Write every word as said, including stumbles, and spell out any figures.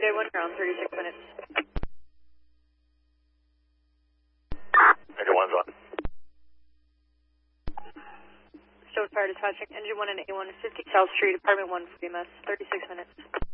J one around thirty-six minutes. Engine one's on. Stone Fire dispatching. Engine one and A one fifty South Street, apartment one, Freemas, thirty-six minutes.